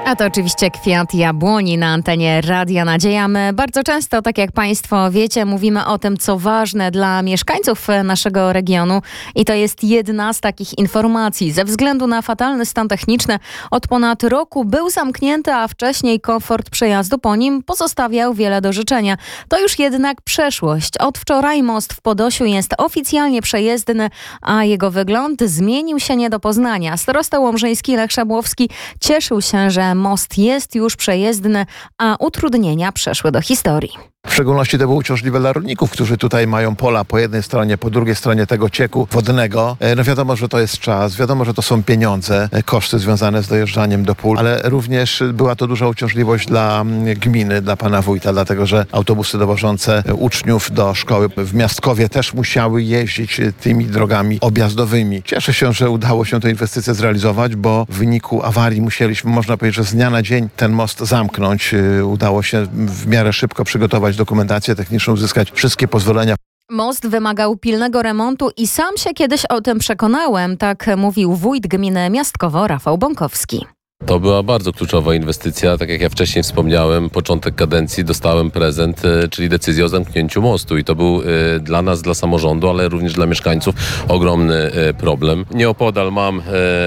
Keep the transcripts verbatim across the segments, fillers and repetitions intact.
A to oczywiście kwiat jabłoni na antenie Radia Nadzieja. My bardzo często, tak jak Państwo wiecie, mówimy o tym, co ważne dla mieszkańców naszego regionu i to jest jedna z takich informacji. Ze względu na fatalny stan techniczny od ponad roku był zamknięty, a wcześniej komfort przejazdu po nim pozostawiał wiele do życzenia. To już jednak przeszłość. Od wczoraj most w Podosiu jest oficjalnie przejezdny, a jego wygląd zmienił się nie do poznania. Starosta łomżyński Lech Szabłowski cieszył się, że most jest już przejezdny, a utrudnienia przeszły do historii. W szczególności to było uciążliwe dla rolników, którzy tutaj mają pola po jednej stronie, po drugiej stronie tego cieku wodnego. No wiadomo, że to jest czas, wiadomo, że to są pieniądze, koszty związane z dojeżdżaniem do pól, ale również była to duża uciążliwość dla gminy, dla pana wójta, dlatego że autobusy dowożące uczniów do szkoły w Miastkowie też musiały jeździć tymi drogami objazdowymi. Cieszę się, że udało się tę inwestycję zrealizować, bo w wyniku awarii musieliśmy, można powiedzieć, że z dnia na dzień ten most zamknąć. Udało się w miarę szybko przygotować dokumentację techniczną, uzyskać wszystkie pozwolenia. Most wymagał pilnego remontu i sam się kiedyś o tym przekonałem, tak mówił wójt gminy Miastkowo Rafał Bąkowski. To była bardzo kluczowa inwestycja. Tak jak ja wcześniej wspomniałem, początek kadencji dostałem prezent, czyli decyzję o zamknięciu mostu i to był dla nas, dla samorządu, ale również dla mieszkańców ogromny problem. Nieopodal mam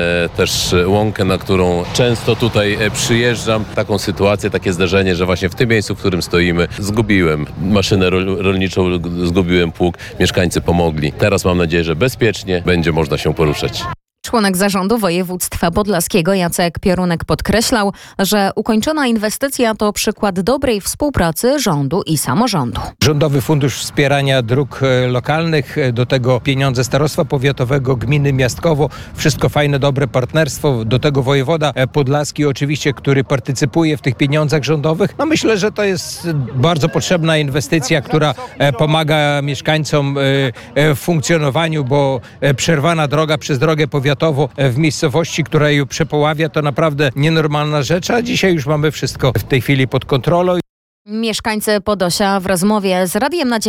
też łąkę, na którą często tutaj przyjeżdżam. Taką sytuację, takie zdarzenie, że właśnie w tym miejscu, w którym stoimy, zgubiłem maszynę rolniczą, zgubiłem pług. Mieszkańcy pomogli. Teraz mam nadzieję, że bezpiecznie będzie można się poruszać. Członek zarządu województwa podlaskiego Jacek Piorunek podkreślał, że ukończona inwestycja to przykład dobrej współpracy rządu i samorządu. Rządowy Fundusz Wspierania Dróg Lokalnych, do tego pieniądze Starostwa Powiatowego, gminy Miastkowo, wszystko fajne, dobre partnerstwo, do tego wojewoda podlaski oczywiście, który partycypuje w tych pieniądzach rządowych. No myślę, że to jest bardzo potrzebna inwestycja, która pomaga mieszkańcom w funkcjonowaniu, bo przerwana droga przez drogę powiatową w miejscowości, która ją przepoławia, to naprawdę nienormalna rzecz, a dzisiaj już mamy wszystko w tej chwili pod kontrolą. Mieszkańcy Podosia w rozmowie z Radiem Nadzieja